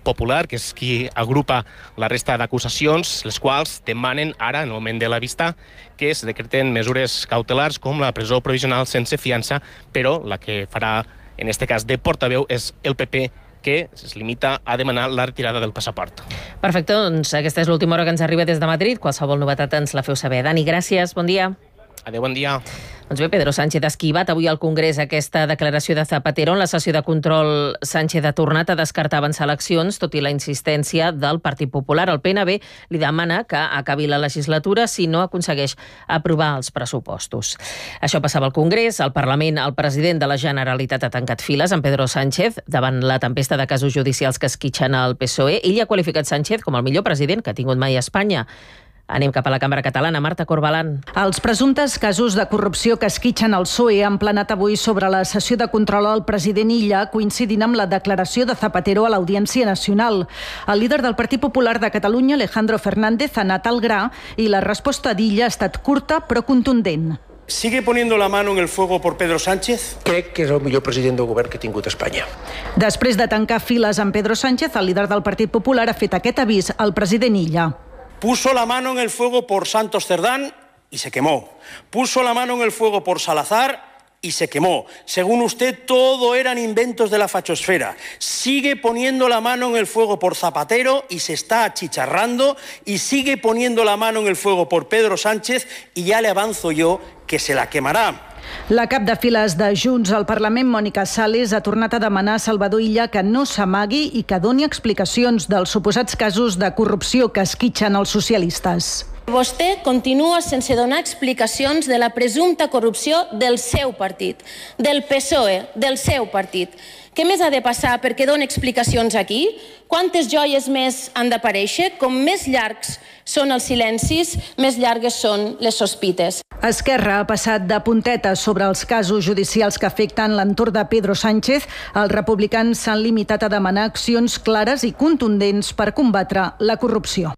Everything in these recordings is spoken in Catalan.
Popular, que és qui agrupa la resta d'acusacions, les quals demanen ara, en el moment de la vista, que es decreten mesures cautelars com la presó provisional sense fiança, però la que farà, en aquest cas de portaveu, és el PP, que es limita a demanar la retirada del passaport. Perfecte, doncs aquesta és l'última hora que ens arriba des de Madrid. Qualsevol novetat ens la feu saber. Dani, gràcies, bon dia. Adéu, bon dia. Doncs bé, Pedro Sánchez ha esquivat avui al Congrés aquesta declaració de Zapatero. En la sessió de control, Sánchez ha tornat a descartar avançar eleccions, tot i la insistència del Partit Popular. El PNB li demana que acabi la legislatura si no aconsegueix aprovar els pressupostos. Això passava al Congrés. Al Parlament, el president de la Generalitat ha tancat files amb Pedro Sánchez davant la tempesta de casos judicials que esquitxen el PSOE. Ell ha qualificat Sánchez com el millor president que ha tingut mai a Espanya. Anem cap a la cambra catalana. Marta Corbalán. Els presumptes casos de corrupció que esquitxen el PSOE han planat avui sobre la sessió de control al president Illa, coincidint amb la declaració de Zapatero a l'Audiència Nacional. El líder del Partit Popular de Catalunya, Alejandro Fernández, ha anat al gra i la resposta d'Illa ha estat curta però contundent. ¿Sigue poniendo la mano en el fuego por Pedro Sánchez? Crec que és el millor president del govern que ha tingut Espanya. Després de tancar files amb Pedro Sánchez, el líder del Partit Popular ha fet aquest avís al president Illa. Puso la mano en el fuego por Santos Cerdán y se quemó. Puso la mano en el fuego por Salazar y se quemó. Según usted, todo eran inventos de la fachosfera. Sigue poniendo la mano en el fuego por Zapatero y se está achicharrando, y sigue poniendo la mano en el fuego por Pedro Sánchez, y ya le avanzo yo que se la quemará. La cap de files de Junts al Parlament, Mònica Sales, ha tornat a demanar a Salvador Illa que no s'amagui i que doni explicacions dels suposats casos de corrupció que esquitxen els socialistes. Vostè continua sense donar explicacions de la presumpta corrupció del seu partit, del PSOE, del seu partit. Què més ha de passar perquè doni explicacions aquí? Quantes joies més han d'aparèixer? Com més llargs són els silencis, més llargues són les sospites. Esquerra ha passat de puntetes sobre els casos judicials que afecten l'entorn de Pedro Sánchez. Els republicans s'han limitat a demanar accions clares i contundents per combatre la corrupció.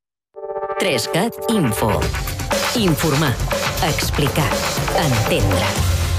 3CAT Info. Informar, explicar, entendre.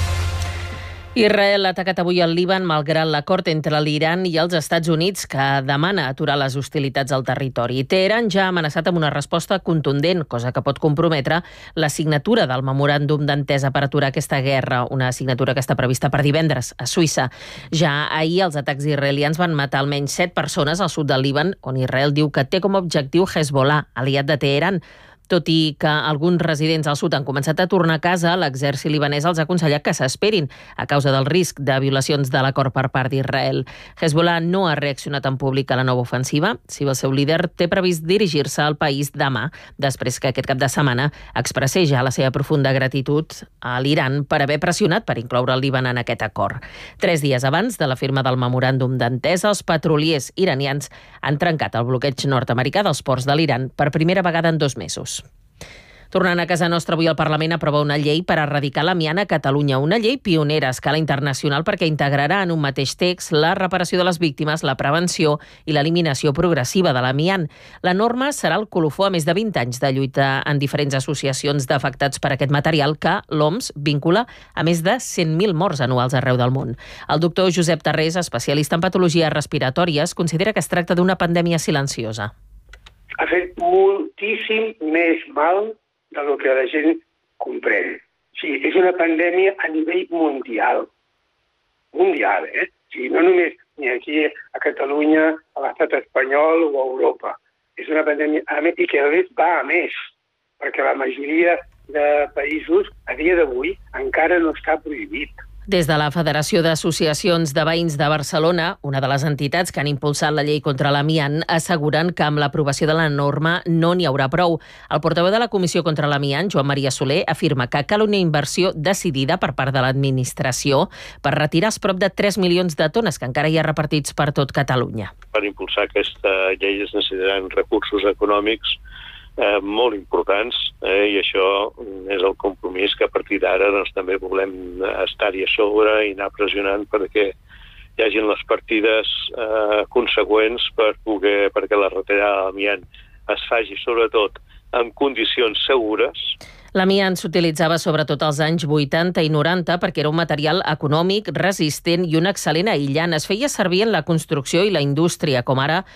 Israel ha atacat avui el Líban malgrat l'acord entre l'Iran i els Estats Units que demana aturar les hostilitats al territori. Teheran ja ha amenaçat amb una resposta contundent, cosa que pot comprometre la signatura del memoràndum d'entesa per aturar aquesta guerra, una signatura que està prevista per divendres a Suïssa. Ja ahir els atacs israelians van matar almenys 7 persones al sud del Líban, on Israel diu que té com a objectiu Hezbollah, aliat de Teheran. Tot i que alguns residents al sud han començat a tornar a casa, l'exèrcit libanès els ha aconsellat que s'esperin a causa del risc de violacions de l'acord per part d'Israel. Hezbollah no ha reaccionat en públic a la nova ofensiva. Si el seu líder té previst dirigir-se al país demà, després que aquest cap de setmana expressés ja la seva profunda gratitud a l'Iran per haver pressionat per incloure el Líban en aquest acord. 3 dies abans de la firma del memoràndum d'entesa, els petroliers iranians han trencat el bloqueig nord-americà dels ports de l'Iran per primera vegada en 2 mesos. Tornant a casa nostra, avui el Parlament aprova una llei per erradicar l'amiant a Catalunya, una llei pionera a escala internacional perquè integrarà en un mateix text la reparació de les víctimes, la prevenció i l'eliminació progressiva de l'amiant. La norma serà el colofó a més de 20 anys de lluita en diferents associacions d'afectats per aquest material que l'OMS vincula a més de 100.000 morts anuals arreu del món. El doctor Josep Tarrés, especialista en patologies respiratòries, considera que es tracta d'una pandèmia silenciosa. Ha fet moltíssim més mal del que la gent comprèn. Sí, és una pandèmia a nivell mundial. Mundial, eh? Sí, no només ni aquí a Catalunya, a l'estat espanyol o a Europa. És una pandèmia i que a més va a més, perquè la majoria de països a dia d'avui encara no està prohibit. Des de la Federació d'Associacions de Veïns de Barcelona, una de les entitats que han impulsat la llei contra l'amiant, asseguren que amb l'aprovació de la norma no n'hi haurà prou. El portaveu de la Comissió contra l'Amiant, Joan Maria Soler, afirma que cal una inversió decidida per part de l'administració per retirar els prop de 3 milions de tones que encara hi ha repartits per tot Catalunya. Per impulsar aquesta llei es necessitaran recursos econòmics molt importants, i això és el compromís que a partir d'ara també volem estar-hi a sobre i anar pressionant perquè hi hagin les partides consegüents perquè la retirada de l'amiant es faci sobretot en condicions segures. L'amiant s'utilitzava sobretot als anys 80 i 90 perquè era un material econòmic, resistent i un excel·lent aïllant. Es feia servir en la construcció i la indústria, com ara